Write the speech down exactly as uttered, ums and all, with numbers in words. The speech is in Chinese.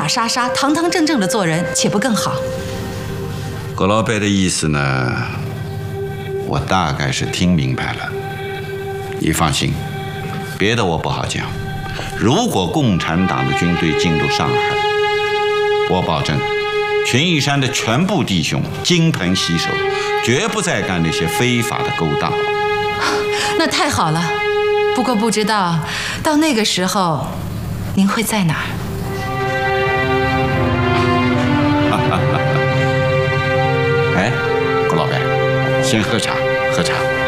杀杀，堂堂正正的做人，岂不更好？ 葛老板的意思呢，我大概是听明白了。你放心，别的我不好讲。如果共产党的军队进入上海，我保证，群益山的全部弟兄金盆洗手，绝不再干那些非法的勾当。 那太好了。不过不知道到那个时候，您会在哪儿？ 哎，葛老板，先喝茶，喝茶。